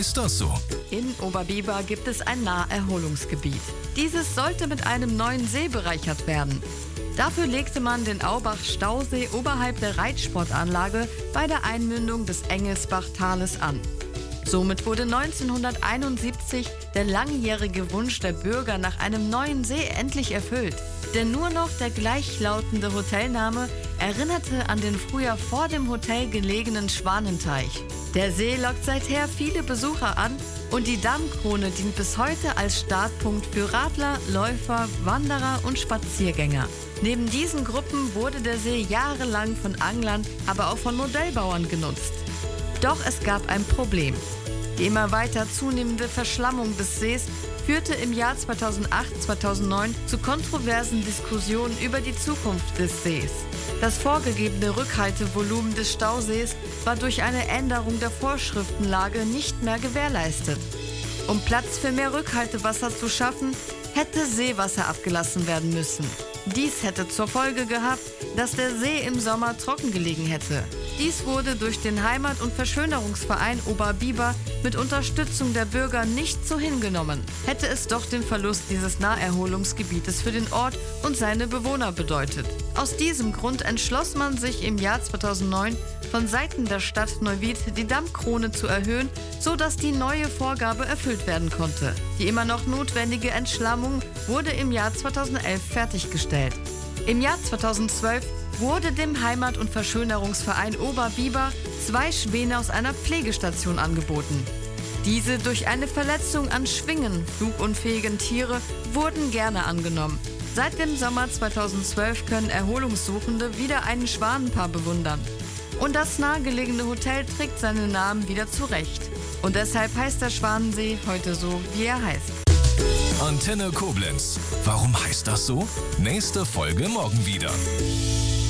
Ist das so? In Oberbiber gibt es ein Naherholungsgebiet. Dieses sollte mit einem neuen See bereichert werden. Dafür legte man den Aubach-Stausee oberhalb der Reitsportanlage bei der Einmündung des Engelsbach-Tales an. Somit wurde 1971 der langjährige Wunsch der Bürger nach einem neuen See endlich erfüllt. Denn nur noch der gleichlautende Hotelname erinnerte an den früher vor dem Hotel gelegenen Schwanenteich. Der See lockt seither viele Besucher an und die Dammkrone dient bis heute als Startpunkt für Radler, Läufer, Wanderer und Spaziergänger. Neben diesen Gruppen wurde der See jahrelang von Anglern, aber auch von Modellbauern genutzt. Doch es gab ein Problem. Die immer weiter zunehmende Verschlammung des Sees führte im Jahr 2008/2009 zu kontroversen Diskussionen über die Zukunft des Sees. Das vorgegebene Rückhaltevolumen des Stausees war durch eine Änderung der Vorschriftenlage nicht mehr gewährleistet. Um Platz für mehr Rückhaltewasser zu schaffen, hätte Seewasser abgelassen werden müssen. Dies hätte zur Folge gehabt, dass der See im Sommer trocken gelegen hätte. Dies wurde durch den Heimat- und Verschönerungsverein Oberbiber mit Unterstützung der Bürger nicht so hingenommen. Hätte es doch den Verlust dieses Naherholungsgebietes für den Ort und seine Bewohner bedeutet. Aus diesem Grund entschloss man sich im Jahr 2009 von Seiten der Stadt Neuwied die Dammkrone zu erhöhen, sodass die neue Vorgabe erfüllt werden konnte. Die immer noch notwendige Entschlammung wurde im Jahr 2011 fertiggestellt. Im Jahr 2012 wurde dem Heimat- und Verschönerungsverein Oberbiber 2 Schwäne aus einer Pflegestation angeboten. Diese durch eine Verletzung an Schwingen flugunfähigen Tiere wurden gerne angenommen. Seit dem Sommer 2012 können Erholungssuchende wieder ein Schwanenpaar bewundern. Und das nahegelegene Hotel trägt seinen Namen wieder zurecht. Und deshalb heißt der Schwanensee heute so, wie er heißt. Antenne Koblenz. Warum heißt das so? Nächste Folge morgen wieder.